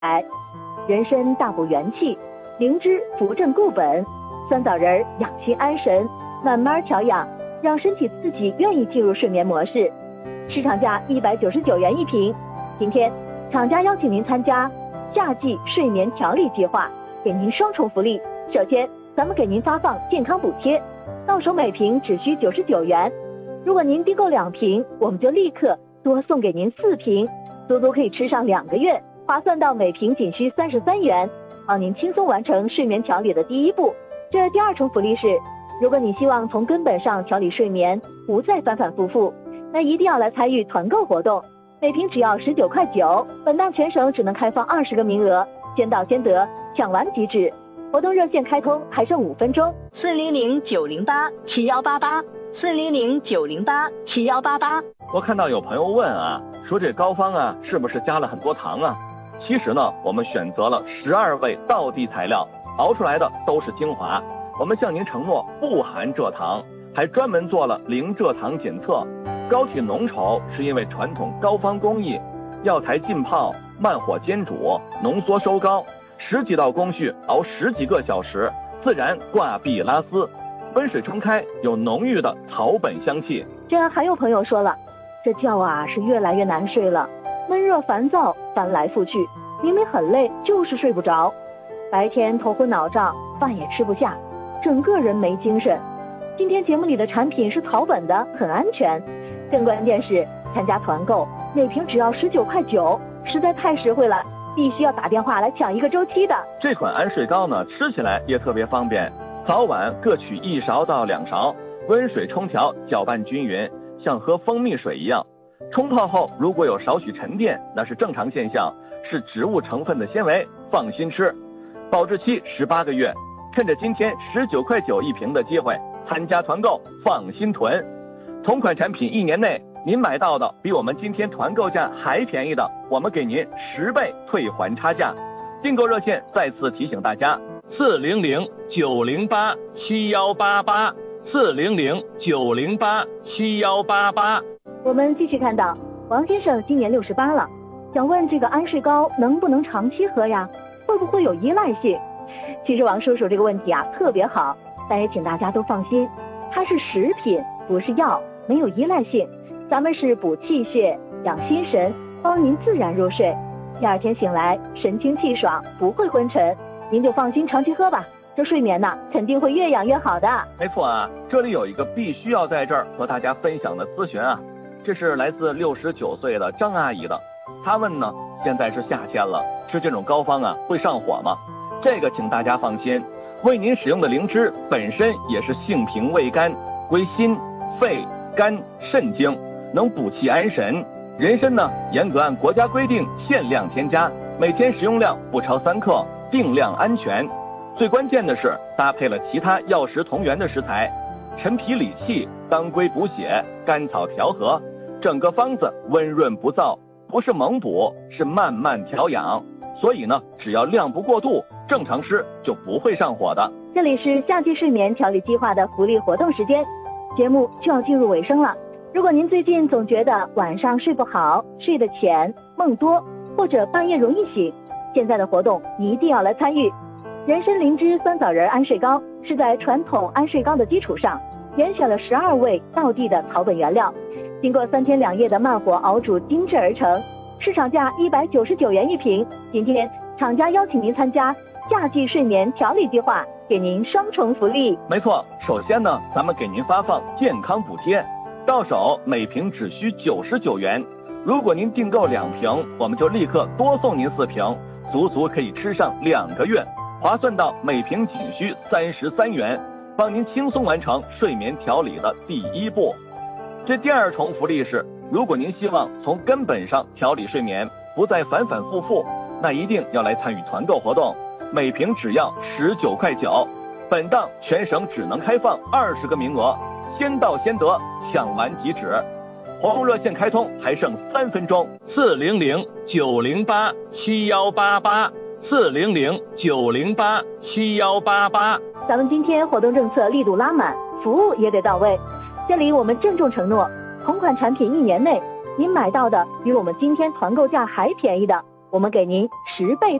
人参大补元气，灵芝扶正固本，酸枣仁养心安神，慢慢调养，让身体自己愿意进入睡眠模式。市场价199元一瓶，今天厂家邀请您参加夏季睡眠调理计划，给您双重福利。首先，咱们给您发放健康补贴，到手每瓶只需99元。如果您订购2瓶，我们就立刻多送给您4瓶，足足可以吃上2个月，划算到每瓶仅需33元，帮您轻松完成睡眠调理的第一步。这第2重福利是，如果你希望从根本上调理睡眠，不再反反复复，那一定要来参与团购活动，每瓶只要19.9块，本档全省只能开放20个名额，先到先得，抢完即止。活动热线开通还剩5分钟，400-908-7188，400-908-7188。 我看到有朋友问啊，说这膏方啊是不是加了很多糖啊？其实呢，我们选择了12味道地材料，熬出来的都是精华。我们向您承诺不含蔗糖，还专门做了零蔗糖检测。膏体浓稠是因为传统膏方工艺，药材浸泡、慢火煎煮、浓缩收膏，10几道工序熬10几个小时，自然挂壁拉丝，温水冲开，有浓郁的草本香气。 这还有朋友说了，这觉啊是越来越难睡了，闷热烦躁，翻来覆去，明明很累，就是睡不着，白天头昏脑胀，饭也吃不下，整个人没精神。今天节目里的产品是草本的，很安全，更关键是参加团购，每瓶只要19.9块，实在太实惠了，必须要打电话来抢一个周期的。 这款安睡膏呢，吃起来也特别方便，早晚各取1勺到2勺，温水冲调，搅拌均匀，像喝蜂蜜水一样。冲泡后如果有少许沉淀，那是正常现象，是植物成分的纤维，放心吃。保质期18个月，趁着今天19.9块一瓶的机会，参加团购，放心囤。同款产品1年内您买到的比我们今天团购价还便宜的，我们给您10倍退还差价。订购热线再次提醒大家，400-908-7188，400-908-7188。 我们继续看到王先生今年68了，想问这个安睡膏能不能长期喝呀？会不会有依赖性？其实王叔叔这个问题啊特别好，但也请大家都放心，它是食品不是药，没有依赖性。咱们是补气血、养心神，帮您自然入睡，第2天醒来神清气爽，不会昏沉。您就放心长期喝吧，这睡眠呢肯定会越养越好的。 没错啊，这里有一个必须要在这儿和大家分享的咨询啊，这是来自69岁的张阿姨的。她问呢，现在是夏天了，吃这种膏方啊会上火吗？这个请大家放心，为您使用的灵芝本身也是性平味甘，归心、肺、肝、肾经，能补气安神。人参呢，严格按国家规定限量添加，每天食用量不超3克，定量安全。最关键的是搭配了其他药食同源的食材，陈皮理气，当归补血，甘草调和，整个方子温润不燥，不是猛补，是慢慢调养。所以呢，只要量不过度，正常吃就不会上火的。 这里是夏季睡眠调理计划的福利活动时间，节目就要进入尾声了。如果您最近总觉得晚上睡不好，睡得浅，梦多，或者半夜容易醒，现在的活动一定要来参与。人参灵芝酸枣仁安睡膏是在传统安睡膏的基础上，严选了12味道地的草本原料，经过3天2夜的慢火熬煮精制而成，市场价199元一瓶。今天厂家邀请您参加夏季睡眠调理计划，给您双重福利。 没错，首先呢，咱们给您发放健康补贴，到手每瓶只需99元。如果您订购2瓶，我们就立刻多送您4瓶，足足可以吃上2个月，划算到每瓶仅需33元，帮您轻松完成睡眠调理的第1步。这第2重福利是，如果您希望从根本上调理睡眠，不再反反复复，那一定要来参与团购活动，每瓶只要19.9块，本档全省只能开放20个名额，先到先得，抢完即止。活动热线开通还剩3分钟，400-908-7188，400-908-7188。 咱们今天活动政策力度拉满，服务也得到位。这里我们郑重承诺，同款产品1年内您买到的比我们今天团购价还便宜的，我们给您 10倍。